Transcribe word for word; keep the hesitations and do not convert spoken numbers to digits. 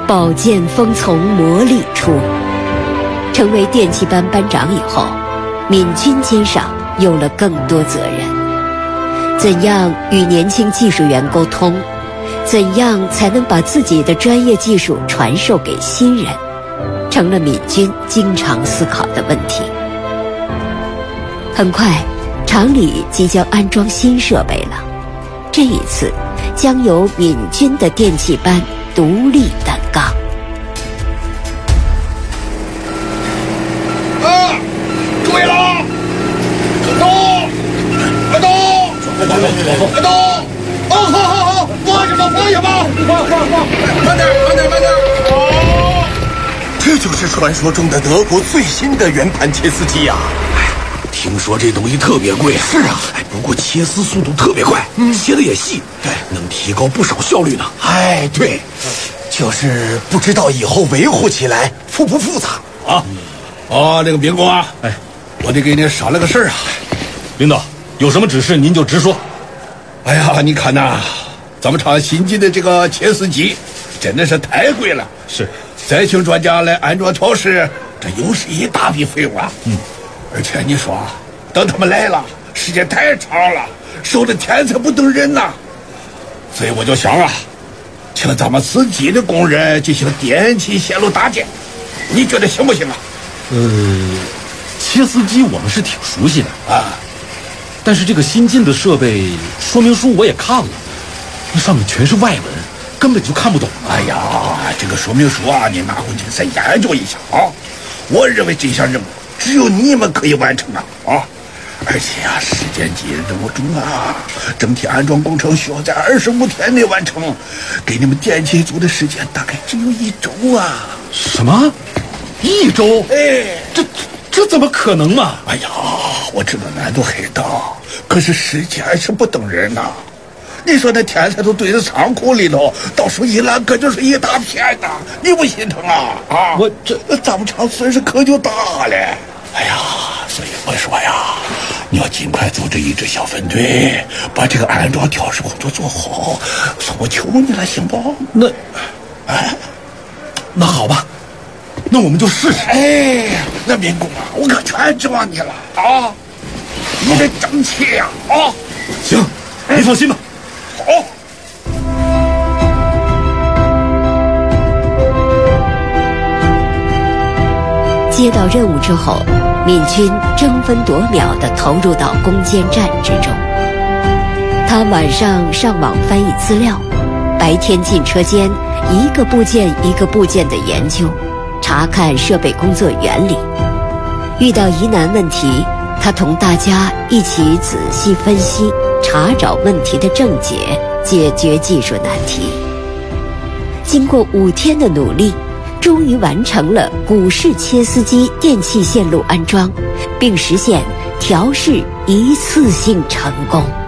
宝剑锋从磨砺出。成为电气班班长以后，闵军肩上有了更多责任。怎样与年轻技术员沟通？怎样才能把自己的专业技术传授给新人，成了闵军经常思考的问题。很快，厂里即将安装新设备了，这一次将由闵军的电气班独立担纲。 啊！注意了！动！快动！快动！哦，好好好，放下吧，放下吧！放放放！慢点，慢点，慢点！哦， 这就是传说中的德国最新的圆盘切丝机呀！ 听说这东西特别贵。 是啊， 哎，不过切丝速度特别快，嗯，切的也细， 对， 能提高不少效率呢。 哎，对，就是不知道以后维护起来复不复杂啊。哦，这个民工啊，哎，我得给你商量个事儿啊。 领导，有什么指示您就直说。 哎呀，你看呐，咱们厂新进的这个切丝机真的是太贵了。 是， 再请专家来安装调试，这又是一大笔费用啊。 嗯， 而且你说，等他们来了，时间太长了，收的天才不等人呐。所以我就想啊，请咱们自己的工人进行电气线路搭建，你觉得行不行啊？ 呃，切丝机我们是挺熟悉的啊， 但是这个新进的设备说明书我也看了，那上面全是外文，根本就看不懂。 哎呀，这个说明书啊，你拿回去再研究一下啊。我认为这项任务只有你们可以完成啊啊！而且啊，时间紧，任务重啊，整体安装工程需要在二十五天内完成，给你们电气组的时间大概只有一周啊。 什么？一周？ 哎， 这这怎么可能嘛？ 哎呀，我知道难度很大，可是时间是不等人呐、啊。你说那天才都堆在仓库里头，到时候一烂可就是一大片呐，你不心疼啊？啊， 我这咱们厂损失可就大了。哎呀，所以我说呀，你要尽快组织一支小分队，把这个安装调试工作做好。我求你了，行不？ 那，哎，那好吧，那我们就试试。 哎，那民工啊，我可全指望你了啊！你得争气呀！啊， 行，你放心吧。 好。 接到任务之后，闵军争分夺秒地投入到攻坚战之中。他晚上上网翻译资料，白天进车间一个部件一个部件的研究，查看设备工作原理。遇到疑难问题，他同大家一起仔细分析，查找问题的症结，解决技术难题。经过五天的努力，终于完成了古式切丝机电气线路安装，并实现调试一次性成功。